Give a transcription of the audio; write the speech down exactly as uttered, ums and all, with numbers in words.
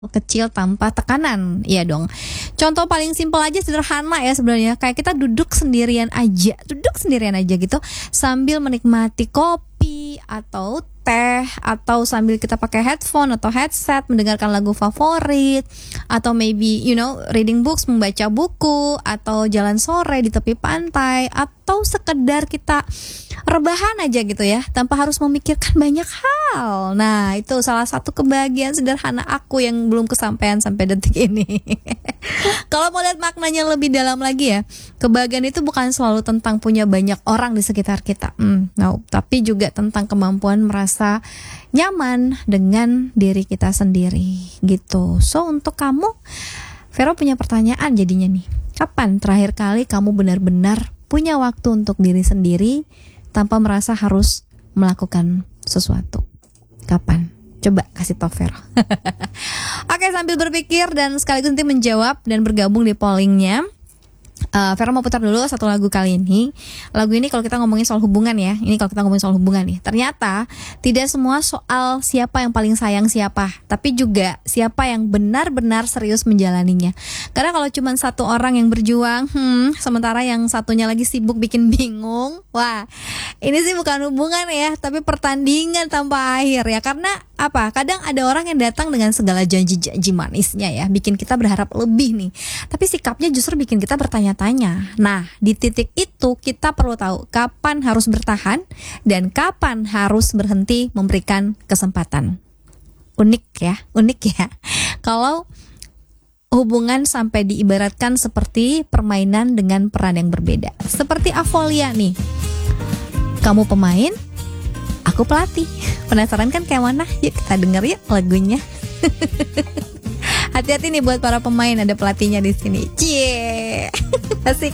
kecil tanpa tekanan, iya dong. Contoh paling simpel aja, sederhana ya sebenarnya. Kayak kita duduk sendirian aja, duduk sendirian aja gitu, sambil menikmati kopi atau teh, atau sambil kita pakai headphone atau headset mendengarkan lagu favorit, atau maybe you know reading books, membaca buku, atau jalan sore di tepi pantai, atau sekedar kita rebahan aja gitu ya, tanpa harus memikirkan banyak hal. Nah, itu salah satu kebahagiaan sederhana aku yang belum kesampaian sampai detik ini. Kalau mau lihat maknanya lebih dalam lagi ya, kebahagiaan itu bukan selalu tentang punya banyak orang di sekitar kita, hmm, no, tapi juga tentang kemampuan merasa nyaman dengan diri kita sendiri gitu. So untuk kamu, Vero punya pertanyaan jadinya nih. Kapan terakhir kali kamu benar-benar punya waktu untuk diri sendiri tanpa merasa harus melakukan sesuatu? Kapan? Coba kasih tau Vero. Oke, sambil berpikir dan sekaligus nanti menjawab dan bergabung di pollingnya, Uh, Vero mau putar dulu satu lagu kali ini. Lagu ini kalau kita ngomongin soal hubungan ya, ini kalau kita ngomongin soal hubungan nih, ternyata tidak semua soal siapa yang paling sayang siapa, tapi juga siapa yang benar-benar serius menjalaninya. Karena kalau cuma satu orang yang berjuang, hmm, sementara yang satunya lagi sibuk bikin bingung, wah, ini sih bukan hubungan ya, tapi pertandingan tanpa akhir ya. Karena apa? Kadang ada orang yang datang dengan segala janji-janji manisnya ya, bikin kita berharap lebih nih, tapi sikapnya justru bikin kita bertanya tanya. Nah, di titik itu kita perlu tahu kapan harus bertahan dan kapan harus berhenti memberikan kesempatan. Unik ya, unik ya. Kalau hubungan sampai diibaratkan seperti permainan dengan peran yang berbeda. Seperti Avolia nih. Kamu pemain, aku pelatih. Penasaran kan kayak mana? Yuk kita denger yuk lagunya. Hati-hati nih buat para pemain, ada pelatihnya di sini. Cie. Asik.